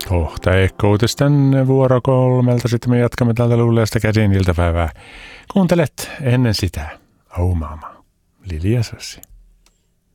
Kohta Ekko-uutisten vuoro 3. Sitten me jatkamme täältä Luuleasta käsin iltapäivää. Kuuntelet ennen sitä Oh Mama, Lili ja Sussi.